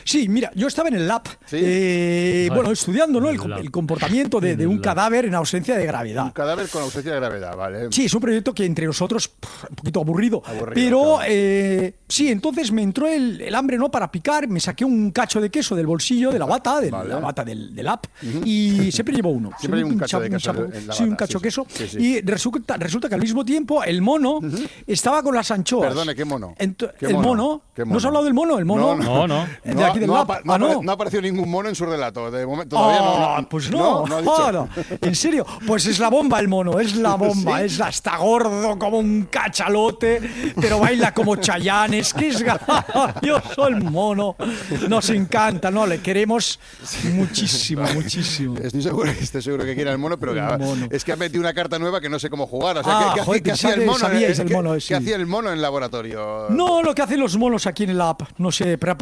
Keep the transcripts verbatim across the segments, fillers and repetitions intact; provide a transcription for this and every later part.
Sí, mira, yo estaba en el lab, ¿Sí? eh, Vale. bueno, estudiando, ¿no? El, En el lab. el comportamiento de, de un cadáver en ausencia de gravedad. Un cadáver con ausencia de gravedad, ¿vale? Sí, es un proyecto que entre nosotros, pff, un poquito aburrido. Aburrido, pero claro. eh, sí, entonces me entró el, el hambre, ¿no? Para picar, me saqué un cacho de queso del bolsillo, de la bata, de Vale. la bata del, del app, y siempre llevo uno. Siempre hay un cacho chapo- de queso chapo- en la Sí, un bata, cacho sí, de queso. sí, sí. Y resulta, resulta que al mismo tiempo el mono estaba con las anchoas. Perdone, ¿qué mono? Ento- ¿Qué el mono? mono. ¿Qué ¿No mono? has hablado del mono? El mono. No, no. De aquí del no, lab. apa- no Ah, apare- no. no ha aparecido ningún mono en su relato. De momento todavía Ah, no, no. pues no, no ha dicho. joder, en serio, pues es la bomba el mono, es la bomba, ¿Sí? es hasta gordo como un cachalote, pero baila como Chayanne, es que es gracioso el mono, nos encanta, ¿no? Le queremos muchísimo, muchísimo. Estoy seguro, estoy seguro que quiere el mono, pero El que, mono. es que ha metido una carta nueva que no sé cómo jugar. O sea, Ah, ¿qué, qué, joder, hacía- qué pensaba hacía el que mono? sabíais el ¿Qué- mono, ¿Qué sí. hacía el mono en el laboratorio? No, lo que hacen los monos aquí en el app, no sé, para,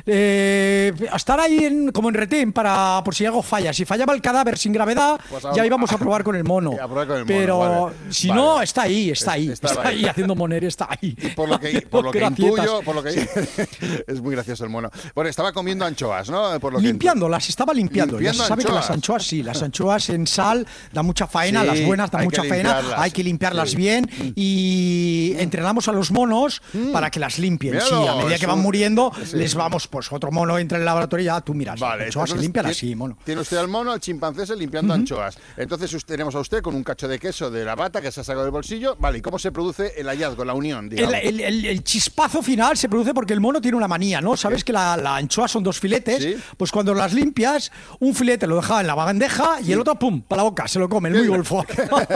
eh, estar ahí en, como en retén para por si algo falla. Si fallaba el cadáver sin gravedad, Pues ya a- íbamos a probar con el mono. a probar con el mono, Pero vale. si Vale. no, está ahí, está ahí, Estaba está ahí. ahí haciendo moner, está ahí. Por lo que, por lo que Gracietas. intuyo, por lo que es muy gracioso el mono. Bueno, estaba comiendo anchoas, ¿no? Por lo que Limpiando, las estaba limpiando. Limpiando ya se sabe que anchoas. las anchoas sí, las anchoas en sal dan mucha faena, Sí, las buenas dan hay mucha que faena, limpiarlas. hay que limpiarlas Sí. bien y entrenamos a los monos para que las limpien. Sí, a Míralo, medida es que van un- muriendo, sí. les vamos, pues otro mono entra en el laboratorio y ya tú miras, Vale, la anchoa se entonces, limpia tiene- así, mono. Tiene usted al mono, al chimpancé se limpiando anchoas. Entonces usted- tenemos a usted con un cacho de queso de la bata que se ha sacado del bolsillo. Vale, ¿y cómo se produce el hallazgo, la unión, El, digamos? el- el- el chispazo final se produce porque el mono tiene una manía, ¿no? Sabes que la, la anchoa son dos filetes, Sí. pues cuando las limpias, un filete lo deja en la bandeja y el otro, pum, para la boca, se lo come, el muy golfo.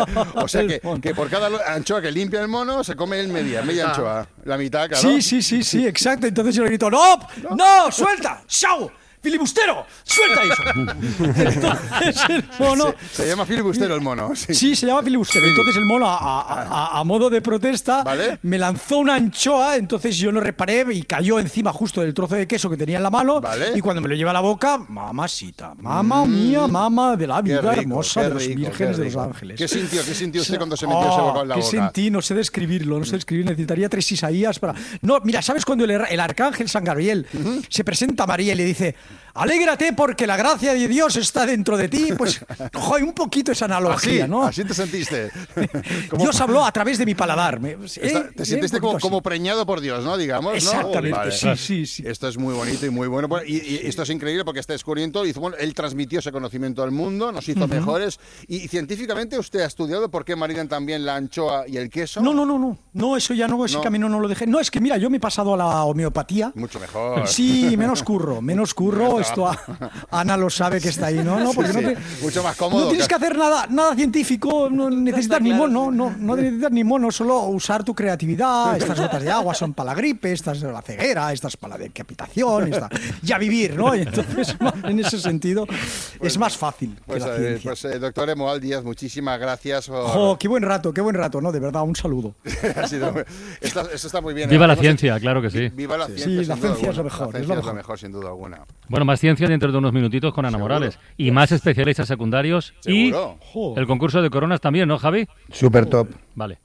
O sea El que, mono. que por cada lo- anchoa que limpia el mono se come el media, media anchoa. La mitad, claro. Sí, sí, sí, sí, exacto. Entonces yo le grito, ¡no! ¡No! ¡Suelta! ¡Chao! ¡Filibustero! ¡Suelta eso! Entonces el mono... Se, se llama filibustero el mono. Sí. Sí, se llama filibustero. Entonces el mono, a, a- a- a modo de protesta, Vale. me lanzó una anchoa, entonces yo no reparé y cayó encima justo del trozo de queso que tenía en la mano. Vale. Y cuando me lo lleva a la boca, mamacita, mamá mía, mamá de la Qué vida rico, hermosa qué de los rico, vírgenes qué de los rico. ángeles. ¿Qué sintió, qué sintió usted cuando se metió Oh, ese bocado en la ¿qué boca? sentí? No sé describirlo, no sé describir. Necesitaría tres Isaías para... No, mira, ¿sabes cuando el, el arcángel San Gabriel se presenta a María y le dice, alégrate porque la gracia de Dios está dentro de ti? Pues, joder, un poquito esa analogía, Así, ¿no? así te sentiste. Como- Dios habló a través de mi paladar. Me- Está- eh, te eh, sentiste un como, poquito como así. preñado por Dios, ¿no? Digamos, ¿no? Exactamente, Vale. sí, sí, sí. Esto es muy bonito y muy bueno. Bueno, Y, y esto es increíble porque este descubrimiento hizo, bueno, él transmitió ese conocimiento al mundo, nos hizo mejores. Y científicamente usted ha estudiado por qué maridan también la anchoa y el queso. No, no, no, no. No, eso ya no, ese No. camino no lo dejé. No, es que mira, yo me he pasado a la homeopatía. Mucho mejor. Sí, menos curro, menos curro. Esto a- Ana lo sabe que está ahí, ¿no? No, porque Sí, no sí. te- Mucho más cómodo. No tienes que hacer nada, nada científico, no necesitas ni mono, no, no necesitas ni mono, solo usar tu creatividad. Estas gotas de agua son para la gripe, estas de la ceguera, estas para la decapitación, esta, ya vivir, ¿no? Y entonces, en ese sentido, es más fácil que Pues, la eh, ciencia. pues eh, doctor Emoal Díaz, muchísimas gracias. Por... Jo, qué buen rato, qué buen rato, ¿no? De verdad, un saludo. Ha sido muy- esto, esto está muy bien. Viva la Hemos ciencia, hecho- claro que sí. Viva la Sí, ciencia. la sin duda ciencia es lo alguna. mejor, La es ciencia lo es lo mejor. mejor, sin duda alguna. Bueno, más ciencia dentro de unos minutitos con Enamorales. Y más especialistas secundarios. Seguro. Y Jo. el concurso de coronas también, ¿no, Javi? Super top. Vale.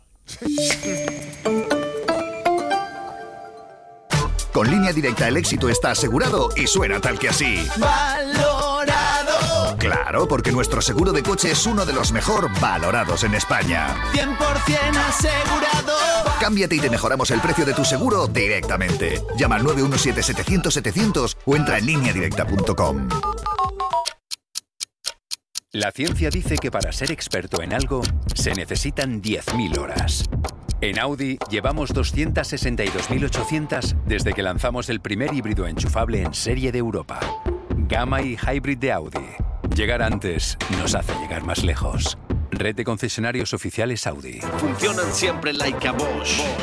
Con Línea Directa el éxito está asegurado y suena tal que así. Valorado, Claro, porque nuestro seguro de coche es uno de los mejor valorados en España. cien por ciento asegurado. Cámbiate y te mejoramos el precio de tu seguro directamente. Llama al nueve uno siete, setecientos, setecientos o entra en línea directa punto com. La ciencia dice que para ser experto en algo se necesitan diez mil horas. En Audi llevamos doscientas sesenta y dos mil ochocientas desde que lanzamos el primer híbrido enchufable en serie de Europa. Gamma y Hybrid de Audi. Llegar antes nos hace llegar más lejos. Red de concesionarios oficiales Audi. Funcionan siempre like a Bosch.